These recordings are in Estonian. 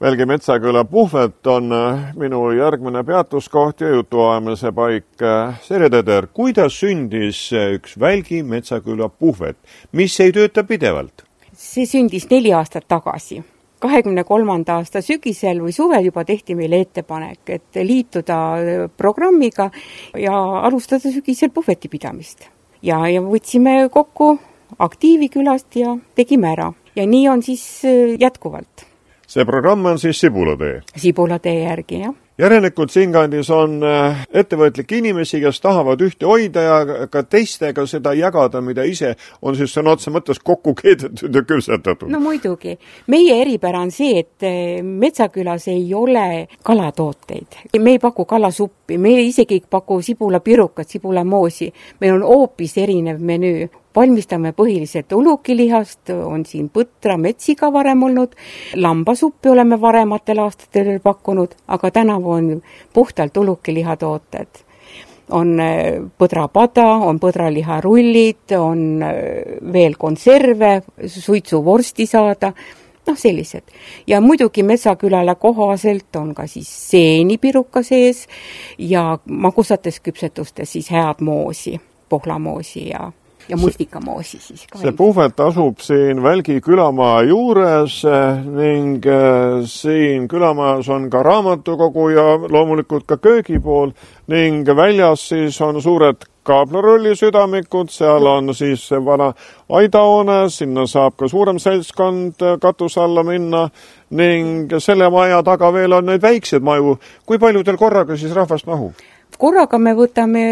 Välgi Metsaküla puhvet on minu järgmine peatuskoht ja jutuajamise paik. Serje Teder, kuidas sündis üks Välgi Metsaküla puhvet, mis ei tööta pidevalt? See sündis 4 aastat tagasi. 23. aasta sügisel või suvel juba tehti meile ettepanek, et liituda programmiga ja alustada sügisel puhveti pidamist. Ja võtsime kokku Aktiivi külast ja tegime ära. Ja nii on siis jätkuvalt. See programm on siis Sibulatee. Sibulatee järgi, jah. Järelikult siinkandis on ettevõtlik inimesi, kes tahavad ühte hoida ja ka teistega seda jagada, mida ise on siis sõna otse mõttes kokku keedetud ja küpsetatud. No muidugi. Meie eripära on see, et Metsakülas ei ole kalatooteid. Me ei paku kalasuppi, me isegi ei paku sibulapirukat, sibulamoosi. Meil on hoopis erinev menüü. Valmistame põhiliselt ulukilihast, on siin põtra, metsiga varem olnud, lambasuppi oleme varematel aastatel pakkunud, aga tänavu on puhtalt ulukilihatooted. On põdrapada, on põdraliharullid, on veel konserve, suitsuvorsti saada, sellised. Ja muidugi Metsakülale kohaselt on ka siis seenipiruka sees ja magusates küpsetustes siis head moosi, pohlamoosi ja mustikamoosi siis ka. See puhvet asub siin Välgi külamaa juures ning siin külamajas on ka raamatukogu ja loomulikult ka köögipool ning väljas siis on suured kaablarulli südamikud, seal on siis vana aidahoone, sinna saab ka suurem seltskond katuse alla minna ning selle maja taga veel on neid väikseid maju. Kui palju teil korraga siis rahvast mahub? Korraga me võtame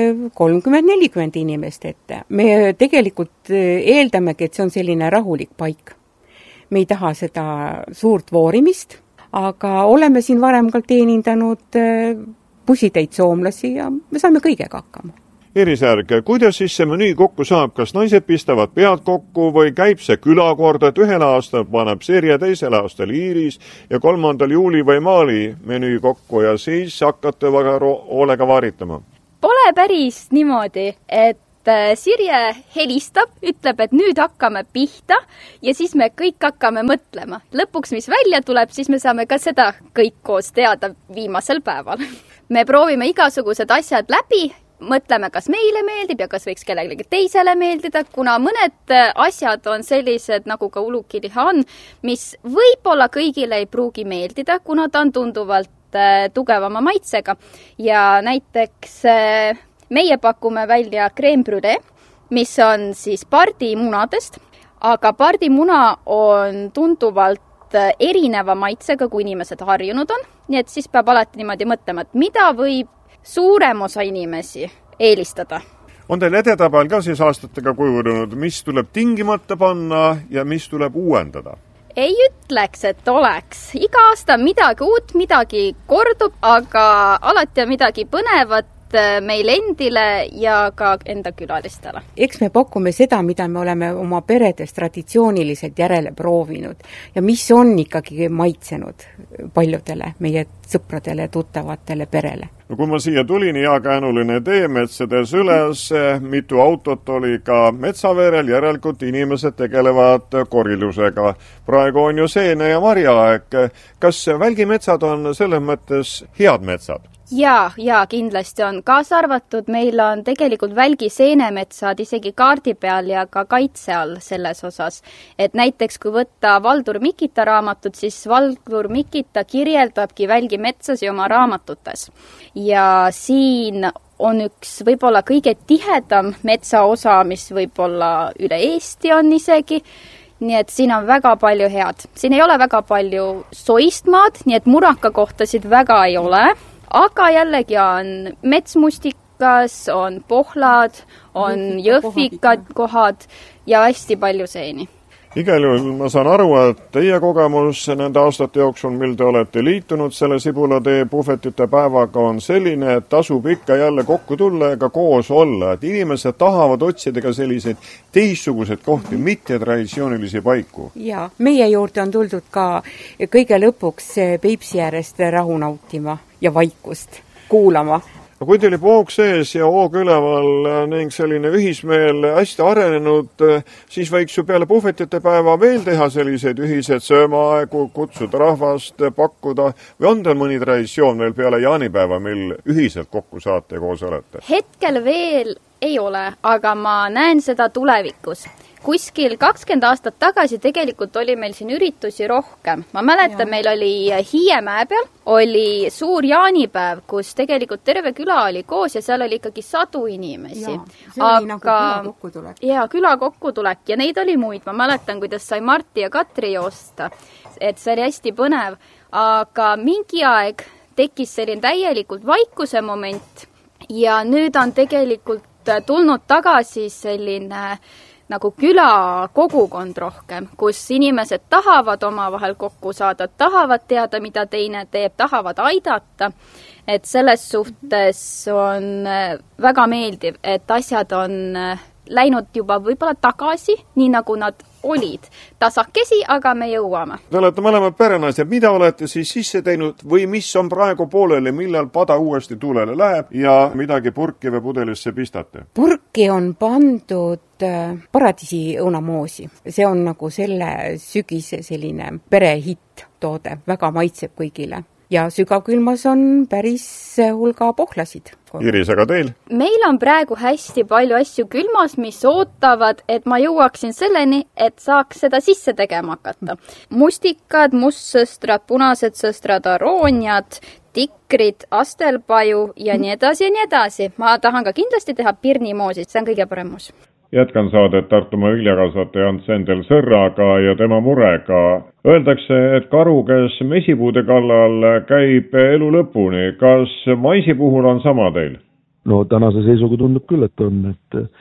30-40 inimest ette. Me tegelikult eeldamegi, et see on selline rahulik paik. Me ei taha seda suurt voorimist, aga oleme siin varem ka teenindanud bussitäit soomlasi ja me saame kõigega hakkama. Iris Järg, kuidas siis see menüü kokku saab? Kas naised pistavad pead kokku või käib see külakord, et ühel aastal paneb Serje, teisel aastal Iiris ja 3. juuli või maali menüü kokku ja siis hakkate väga hoolega vaaritama? Pole päris niimoodi, et Sirje helistab, ütleb, et nüüd hakkame pihta ja siis me kõik hakkame mõtlema. Lõpuks, mis välja tuleb, siis me saame ka seda kõik koos teada viimasel päeval. Me proovime igasugused asjad läbi, mõtleme, kas meile meeldib ja kas võiks kellelegi teisele meeldida, kuna mõned asjad on sellised, nagu ka ulukiliha on, mis võib-olla kõigile ei pruugi meeldida, kuna ta on tunduvalt tugevama maitsega. Ja näiteks meie pakume välja crème brûlée, mis on siis pardimunadest, aga pardimuna on tunduvalt erineva maitsega, kui inimesed harjunud on. Nii et siis peab alati niimoodi mõtlema, et mida võib suurem osa inimesi eelistada. On teil edetabel ka siis aastatega kujunenud, mis tuleb tingimata panna ja mis tuleb uuendada? Ei ütleks, et oleks. Iga aasta midagi uut, midagi kordub, aga alati on midagi põnevat meil endile ja ka enda külalistele. Eks me pakume seda, mida me oleme oma peredes traditsiooniliselt järele proovinud ja mis on ikkagi maitsenud paljudele meie sõpradele ja tuttavatele perele. No kui ma siia tulin, heakäänuline tee metsades üles, mitu autot oli ka metsaveerel, järelikult inimesed tegelevad korilusega. Praegu on ju seene ja marjaaeg. Kas Välgi metsad on selles mõttes head metsad? Ja kindlasti on. Kaasa arvatud, meil on tegelikult Välgi seenemetsad isegi kaardi peal ja ka kaitse all selles osas. Et näiteks kui võtta Valdur Mikita raamatut, siis Valdur Mikita kirjeldabki Välgi metsasi oma raamatutes. Ja siin on üks võib-olla kõige tihedam metsaosa, mis võib-olla üle Eesti on isegi. Nii et siin on väga palju head. Siin ei ole väga palju soist maad, nii et muraka kohtasid väga ei ole. Aga jällegi on metsmustikas, on pohlad, on jõhvikad kohad ja hästi palju seeni. Igal juhul ma saan aru, et teie kogemus nende aastate jooksul, mil te olete liitunud selle Sibulatee puhvetite päevaga, on selline, et tasub ikka jälle kokku tulla ega koos olla. Et inimesed tahavad otsida ka selliseid teistsugused kohti, mitte traditsioonilisi paiku. Ja, meie juurde on tuldud ka kõige lõpuks Peipsi äärest rahu nautima ja vaikust kuulama. no kui teil hoog sees ja hoog üleval ning selline ühismeel hästi arenenud, siis võiks ju peale puhvetite päeva veel teha selliseid ühiseid söömaaegu, kutsuda rahvast, pakkuda või on teil mõni traditsioon veel peale jaanipäeva, mil ühiselt kokku saate ja koos olete? Hetkel veel ei ole, aga ma näen seda tulevikus. Kuskil 20 aastat tagasi tegelikult oli meil siin üritusi rohkem. Ma mäletan, meil oli Hiiemäe peal, oli suur jaanipäev, kus tegelikult terve küla oli koos ja seal oli ikkagi 100 inimesi. See oli nagu küla kokkutulek. Ja, küla kokkutulek ja neid oli muid. Ma mäletan, kuidas sai Marti ja Katri joosta, et see oli hästi põnev. Aga mingi aeg tekkis selline täielikult vaikuse moment ja nüüd on tegelikult tulnud tagasi selline nagu küla kogukond rohkem, kus inimesed tahavad omavahel kokku saada, tahavad teada, mida teine teeb, tahavad aidata. Et selles suhtes on väga meeldiv, et asjad on läinud juba võib-olla tagasi, nii nagu nad olid. Tasakesi, aga me jõuame. Te olete mõlemad perenaised. Mida olete siis sisse teinud või mis on praegu pooleli, millal pada uuesti tulele läheb ja midagi purki või pudelisse pistate? Purki on pandud paradiisi õunamoosi. See on nagu selle sügise selline perehitt toode. Väga maitseb kõigile. Ja sügavkülmas on päris hulga pohlasid. Iris, aga teil? Meil on praegu hästi palju asju külmas, mis ootavad, et ma jõuaksin selleni, et saaks seda sisse tegema hakata. Mustikad, mustsõstrad, punased sõstrad, arooniad, tikrid, astelpaju ja nii edasi ja nii edasi. Ma tahan ka kindlasti teha pirnimoosi, see on kõige parem moos. Jätkan saadet Tartumaa viljakasvataja Ants Endel Sõrraga ja tema murega. Öeldakse, et karu, kes mesipuude kallal käib elu lõpuni. Kas maisi puhul on sama teil? No tänase seisuga tundub küll, et on,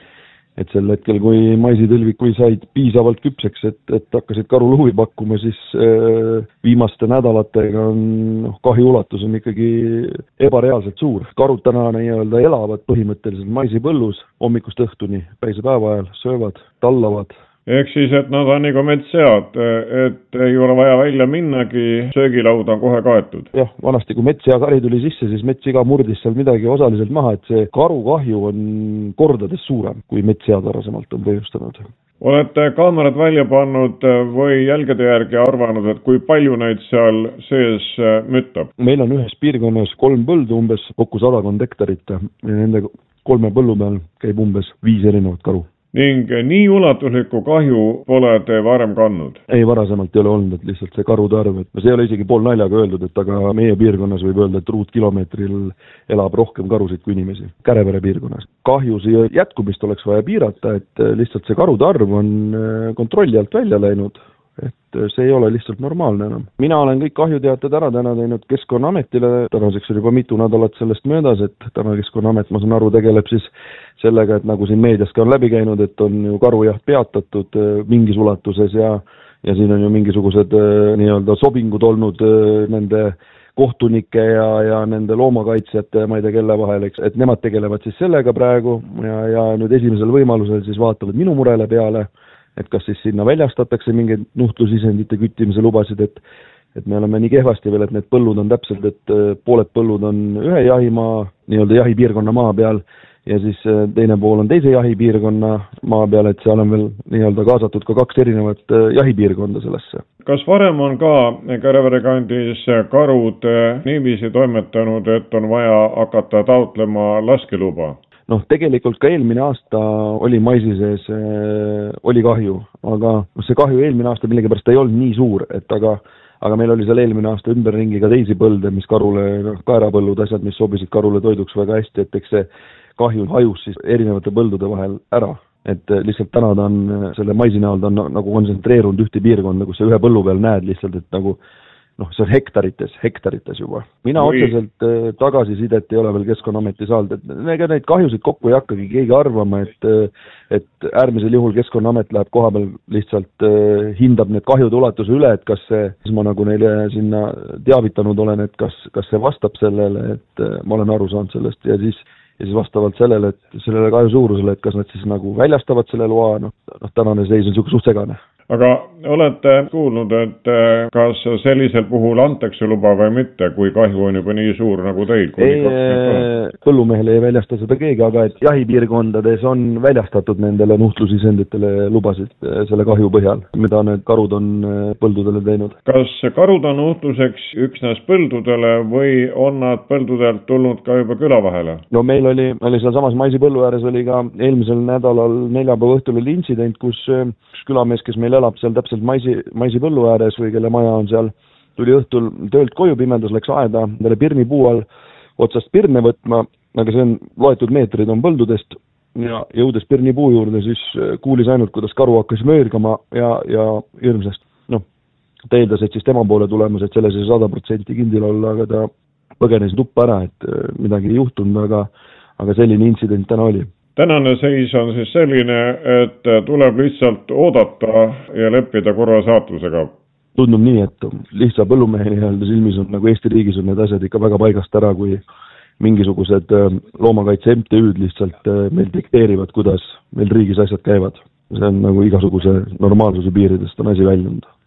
et sel hetkel, kui maisitõlvik või said piisavalt küpseks, et hakkasid karuluhuvi pakkuma, siis viimaste nädalatega on kahju ulatus on ikkagi ebareaalselt suur. Karud täna nii-öelda elavad põhimõtteliselt maisipõllus hommikust õhtuni, päisepäeva ajal söövad, tallavad. Ehk siis, et nad on nagu metssead, et ei ole vaja välja minnagi, söögilaud on kohe kaetud. Jah, vanasti kui metssea-kari tuli sisse, siis metssiga murdis seal midagi osaliselt maha, et see karukahju on kordades suurem, kui metssead varasemalt on põhjustanud. Olete kaamerad välja pannud või jälgede järgi arvanud, et kui palju neid seal sees müttab? Meil on ühes piirkonnas 3 põldu, umbes kokku 100 hektarit ja nende 3 põllu peal käib umbes 5 erinevat karu. Ning nii ulatuslikku kahju pole te varem kandnud? Ei, varasemalt ei ole olnud, et lihtsalt see karude arv, et see ei ole isegi pool naljaga öeldud, et aga meie piirkonnas võib öelda, et ruutkilomeetril elab rohkem karusid kui inimesi. Kärevere piirkonnas. Kahjusi jätkumist oleks vaja piirata, et lihtsalt see karude arv on kontrolli alt välja läinud. Et see ei ole lihtsalt normaalne enam. Mina olen kõik kahjuteated ära täna teinud Keskkonnaametile, tänaseks oli juba mitu nädalat sellest möödas, et täna Keskkonnaamet, ma saan aru, tegeleb siis sellega, et nagu siin meedias ka on läbi käinud, et on ju karujaht peatatud mingis ulatuses ja siin on ju mingisugused nii-öelda sobingud olnud nende kohtunike ja nende loomakaitsjate ja ma ei tea kelle vahel, et nemad tegelevad siis sellega praegu ja nüüd esimesel võimalusel siis vaatavad minu murele peale, et kas siis sinna väljastatakse mingeid nuhtlusisendite küttimise lubasid, et me oleme nii kehvasti veel, et need põllud on täpselt, et pooled põllud on ühe jahimaa, nii-öelda jahipiirkonna maa peal ja siis teine pool on teise jahipiirkonna maa peal, et seal on veel nii-öelda kaasatud ka 2 erinevat jahipiirkonda sellesse. Kas varem on ka Kärevere kandis karud niiviisi toimetanud, et on vaja hakata taotlema laskeluba? Noh, tegelikult ka eelmine aasta oli maisi sees, oli kahju, aga see kahju eelmine aasta millegipärast ei olnud nii suur, et aga meil oli seal eelmine aasta ümberringi ka teisi põlde, mis karule, kaerapõllud, asjad, mis sobisid karule toiduks väga hästi, et eks see kahju hajus siis erinevate põldude vahel ära. Et lihtsalt täna ta on selle maisi näol, ta on nagu kontsentreerunud ühte piirkonda, kus sa ühe põllu peal näed lihtsalt, et nagu see on hektarites juba. Mina otseselt tagasisidet ei ole veel Keskkonnaameti saanud, et ega neid kahjusid kokku ei hakkagi keegi arvama, et äärmisel juhul Keskkonnaamet läheb koha peal lihtsalt hindab need kahjude ulatuse üle, et kas ma nagu neile sinna teavitanud olen, et kas see vastab sellele, et ma olen aru saanud sellest ja siis vastavalt sellele kahju suurusele, et kas nad siis nagu väljastavad selle loa, tänane seis on suht segane. aga olete kuulnud, et kas sellisel puhul antakse luba või mitte, kui kahju on juba nii suur nagu teil? Põllumehele ei väljasta seda keegi, aga et jahipiirkondades on väljastatud nendele nuhtlusisenditele lubasid selle kahju põhjal, mida need karud on põldudele teinud. Kas karud on nuhtluseks üksnes põldudele või on nad põldudelt tulnud ka juba küla vahele? No meil oli seal samas maisipõllu ääres oli ka eelmisel nädalal neljapäeva õhtul oli intsident, kus üks külamees, kes meil elab seal täpselt maisipõllu ääres või kelle maja on seal, tuli õhtul töölt koju, pimedas läks aeda, talle pirnipuu all otsast pirne võtma, aga see on loetud meetrid on põldudest ja jõudes pirnipuu juurde, siis kuulis ainult, kuidas karu hakkas möörgama ja hirmsast. Ta eeldas, et siis tema poole tulemas, et selles ei 100% kindel olla, aga ta põgenes tuppa ära, et midagi ei juhtunud, aga selline intsident täna oli. Tänane seis on siis selline, et tuleb lihtsalt oodata ja leppida kurva saatusega. Tundub nii, et lihtsa põllumehe silmis on nagu Eesti riigis on need asjad ikka väga paigast ära, kui mingisugused loomakaitse MTÜ-d lihtsalt meil dikteerivad, kuidas meil riigis asjad käivad. See on nagu igasuguse normaalsuse piiridest on asi väljunud.